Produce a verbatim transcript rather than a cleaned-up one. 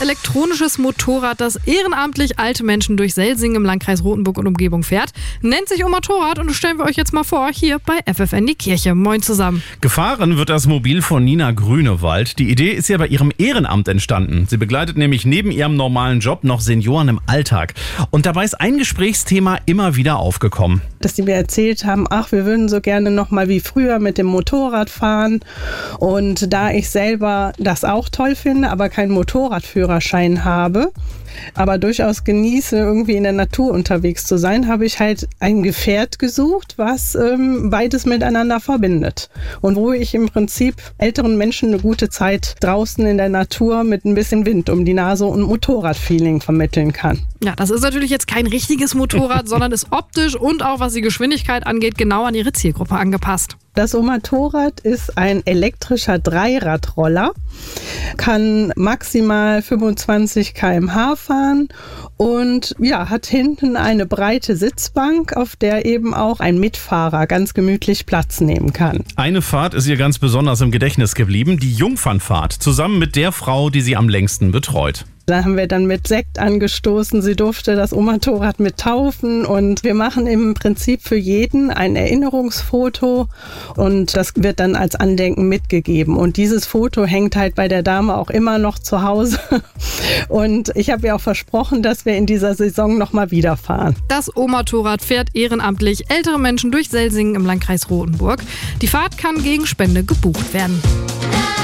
elektronisches Motorrad, das ehrenamtlich alte Menschen durch Selsingen im Landkreis Rothenburg und Umgebung fährt. Nennt sich O-Motorrad und das stellen wir euch jetzt mal vor, hier bei F F N die Kirche. Moin zusammen. Gefahren wird das Mobil von Nina Grünewald. Die Idee ist ja bei ihrem Ehrenamt entstanden. Sie begleitet nämlich neben ihrem normalen Job noch Senioren im Alltag. Und dabei ist ein Gesprächsthema immer wieder aufgekommen. Dass die mir erzählt haben, ach, wir würden so gerne noch mal wie früher mit dem Motorrad fahren. Und da ich selber das auch toll finde, aber keinen Motorradführerschein habe, aber durchaus genieße, irgendwie in der Natur unterwegs zu sein, habe ich halt ein Gefährt gesucht, was ähm, beides miteinander verbindet. Und wo ich im Prinzip älteren Menschen eine gute Zeit draußen in der Natur mit ein bisschen Wind um die Nase und Motorradfeeling vermitteln kann. Ja, das ist natürlich jetzt kein richtiges Motorrad, sondern ist optisch und auch was die Geschwindigkeit angeht, genau an ihre Zielgruppe angepasst. Das O-Motorrad ist ein elektrischer Dreiradroller, kann maximal fünfundzwanzig Kilometer pro Stunde fahren und ja, hat hinten eine breite Sitzbank, auf der eben auch ein Mitfahrer ganz gemütlich Platz nehmen kann. Eine Fahrt ist ihr ganz besonders im Gedächtnis geblieben, die Jungfernfahrt, zusammen mit der Frau, die sie am längsten betreut. Da haben wir dann mit Sekt angestoßen. Sie durfte das O-Motorrad mit taufen und wir machen im Prinzip für jeden ein Erinnerungsfoto und das wird dann als Andenken mitgegeben. Und dieses Foto hängt halt bei der Dame auch immer noch zu Hause. Und ich habe ihr auch versprochen, dass wir in dieser Saison nochmal wieder fahren. Das O-Motorrad fährt ehrenamtlich ältere Menschen durch Selsingen im Landkreis Rothenburg. Die Fahrt kann gegen Spende gebucht werden.